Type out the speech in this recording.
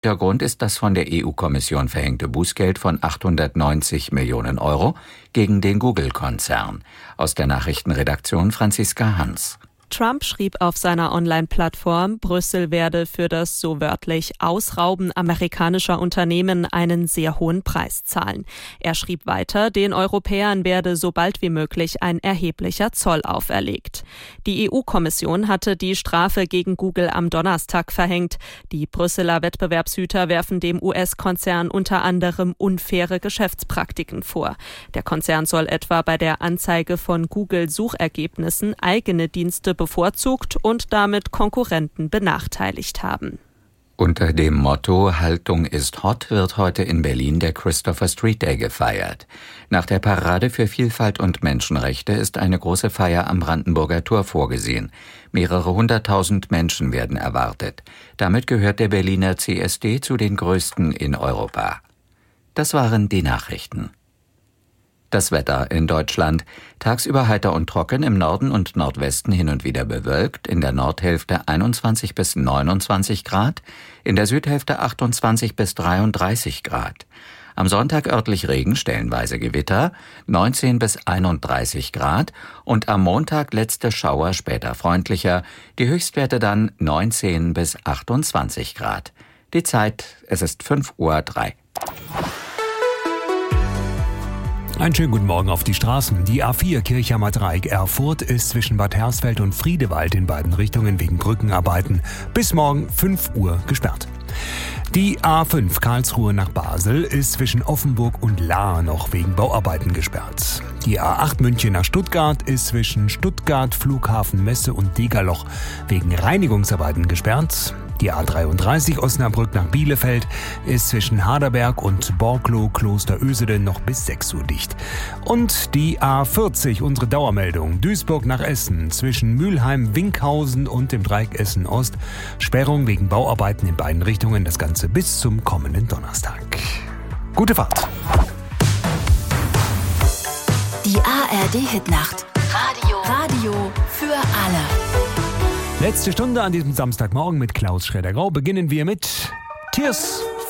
Der Grund ist das von der EU-Kommission verhängte Bußgeld von 890 Millionen Euro gegen den Google-Konzern. Aus der Nachrichtenredaktion Franziska Hans. Trump schrieb auf seiner Online-Plattform, Brüssel werde für das so wörtlich Ausrauben amerikanischer Unternehmen einen sehr hohen Preis zahlen. Er schrieb weiter, den Europäern werde so bald wie möglich ein erheblicher Zoll auferlegt. Die EU-Kommission hatte die Strafe gegen Google am Donnerstag verhängt. Die Brüsseler Wettbewerbshüter werfen dem US-Konzern unter anderem unfaire Geschäftspraktiken vor. Der Konzern soll etwa bei der Anzeige von Google-Suchergebnissen eigene Dienste bevorzugt und damit Konkurrenten benachteiligt haben. Unter dem Motto »Haltung ist hot« wird heute in Berlin der Christopher Street Day gefeiert. Nach der Parade für Vielfalt und Menschenrechte ist eine große Feier am Brandenburger Tor vorgesehen. Mehrere 100.000 Menschen werden erwartet. Damit gehört der Berliner CSD zu den größten in Europa. Das waren die Nachrichten. Das Wetter in Deutschland. Tagsüber heiter und trocken, im Norden und Nordwesten hin und wieder bewölkt, in der Nordhälfte 21 bis 29 Grad, in der Südhälfte 28 bis 33 Grad. Am Sonntag örtlich Regen, stellenweise Gewitter, 19 bis 31 Grad und am Montag letzte Schauer, später freundlicher, die Höchstwerte dann 19 bis 28 Grad. Die Zeit, es ist 5:03 Uhr. Einen schönen guten Morgen auf die Straßen. Die A4 Kirchheimer Dreieck Erfurt ist zwischen Bad Hersfeld und Friedewald in beiden Richtungen wegen Brückenarbeiten bis morgen 5 Uhr gesperrt. Die A5 Karlsruhe nach Basel ist zwischen Offenburg und Lahr noch wegen Bauarbeiten gesperrt. Die A8 München nach Stuttgart ist zwischen Stuttgart, Flughafen Messe und Degerloch wegen Reinigungsarbeiten gesperrt. Die A33 Osnabrück nach Bielefeld ist zwischen Harderberg und Borklow Klosterösede noch bis 6 Uhr dicht. Und die A40, unsere Dauermeldung, Duisburg nach Essen zwischen Mülheim, Winkhausen und dem Dreieck Essen Ost. Sperrung wegen Bauarbeiten in beiden Richtungen, das Ganze bis zum kommenden Donnerstag. Gute Fahrt. Die ARD-Hitnacht. Radio für alle. Letzte Stunde an diesem Samstagmorgen mit Klaus Schroeder-Grau beginnen wir mit Tears